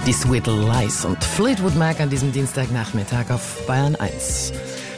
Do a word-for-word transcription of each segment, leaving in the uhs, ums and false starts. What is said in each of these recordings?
Die Sweet Lies und Fleetwood Mac an diesem Dienstagnachmittag auf Bayern eins.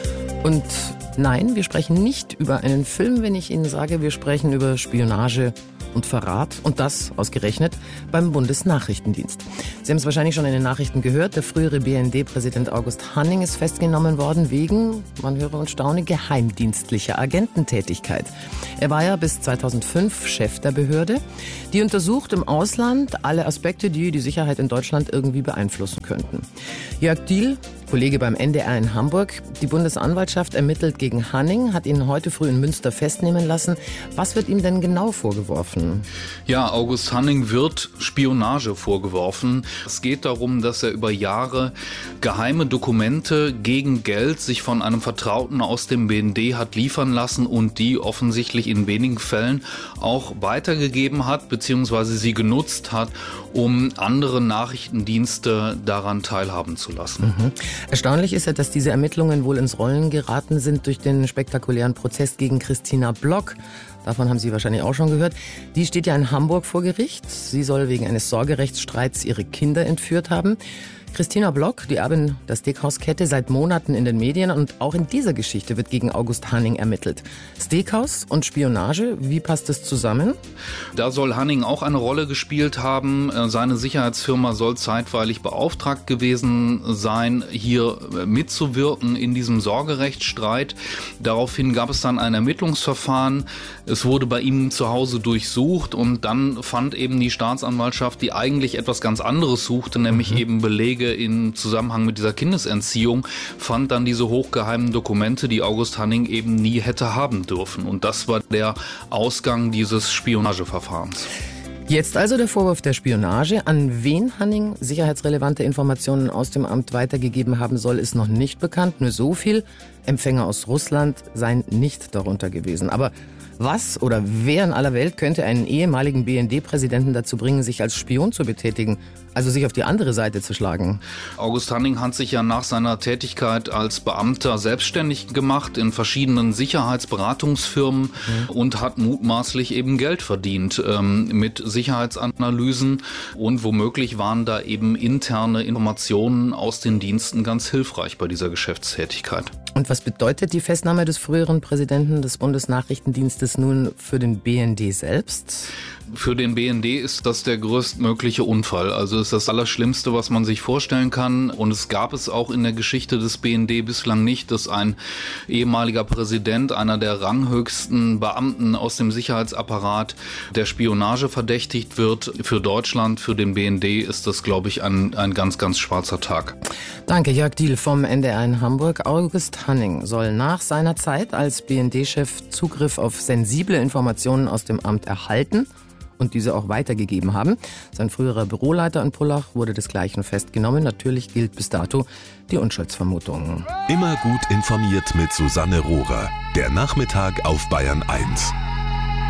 Und nein, wir sprechen nicht über einen Film, wenn ich Ihnen sage, wir sprechen über Spionage und Verrat. Und das ausgerechnet beim Bundesnachrichtendienst. Sie haben es wahrscheinlich schon in den Nachrichten gehört. Der frühere B N D-Präsident August Hanning ist festgenommen worden wegen, man höre und staune, geheimdienstlicher Agententätigkeit. Er war ja bis zweitausendfünf Chef der Behörde. Die untersucht im Ausland alle Aspekte, die die Sicherheit in Deutschland irgendwie beeinflussen könnten. Jörg Diehl, Kollege beim N D R in Hamburg. Die Bundesanwaltschaft ermittelt gegen Hanning, hat ihn heute früh in Münster festnehmen lassen. Was wird ihm denn genau vorgeworfen? Ja, August Hanning wird Spionage vorgeworfen. Es geht darum, dass er über Jahre geheime Dokumente gegen Geld sich von einem Vertrauten aus dem B N D hat liefern lassen und die offensichtlich in wenigen Fällen auch weitergegeben hat, beziehungsweise sie genutzt hat, um andere Nachrichtendienste daran teilhaben zu lassen. Mhm. Erstaunlich ist ja, dass diese Ermittlungen wohl ins Rollen geraten sind durch den spektakulären Prozess gegen Christina Block. Davon haben Sie wahrscheinlich auch schon gehört. Die steht ja in Hamburg vor Gericht. Sie soll wegen eines Sorgerechtsstreits ihre Kinder entführt haben. Christina Block, die Erbin der Steakhouse-Kette, seit Monaten in den Medien und auch in dieser Geschichte wird gegen August Hanning ermittelt. Steakhouse und Spionage, wie passt das zusammen? Da soll Hanning auch eine Rolle gespielt haben. Seine Sicherheitsfirma soll zeitweilig beauftragt gewesen sein, hier mitzuwirken in diesem Sorgerechtsstreit. Daraufhin gab es dann ein Ermittlungsverfahren. Es wurde bei ihm zu Hause durchsucht und dann fand eben die Staatsanwaltschaft, die eigentlich etwas ganz anderes suchte, nämlich mhm. eben Belege im Zusammenhang mit dieser Kindesentziehung, fand dann diese hochgeheimen Dokumente, die August Hanning eben nie hätte haben dürfen. Und das war der Ausgang dieses Spionageverfahrens. Jetzt also der Vorwurf der Spionage. An wen Hanning sicherheitsrelevante Informationen aus dem Amt weitergegeben haben soll, ist noch nicht bekannt. Nur so viel: Empfänger aus Russland seien nicht darunter gewesen. Aber was oder wer in aller Welt könnte einen ehemaligen B N D-Präsidenten dazu bringen, sich als Spion zu betätigen? Also sich auf die andere Seite zu schlagen? August Hanning hat sich ja nach seiner Tätigkeit als Beamter selbstständig gemacht in verschiedenen Sicherheitsberatungsfirmen mhm. und hat mutmaßlich eben Geld verdient ähm, mit Sicherheitsanalysen. Und womöglich waren da eben interne Informationen aus den Diensten ganz hilfreich bei dieser Geschäftstätigkeit. Und was bedeutet die Festnahme des früheren Präsidenten des Bundesnachrichtendienstes nun für den B N D selbst? Für den B N D ist das der größtmögliche Unfall. Also ist das Allerschlimmste, was man sich vorstellen kann. Und es gab es auch in der Geschichte des B N D bislang nicht, dass ein ehemaliger Präsident, einer der ranghöchsten Beamten aus dem Sicherheitsapparat, der Spionage verdächtigt wird. Für Deutschland, für den B N D ist das, glaube ich, ein, ein ganz, ganz schwarzer Tag. Danke, Jörg Diehl vom N D R in Hamburg. August Hanning soll nach seiner Zeit als B N D-Chef Zugriff auf sensible Informationen aus dem Amt erhalten und diese auch weitergegeben haben. Sein früherer Büroleiter in Pullach wurde desgleichen festgenommen. Natürlich gilt bis dato die Unschuldsvermutung. Immer gut informiert mit Susanne Rohrer. Der Nachmittag auf Bayern eins.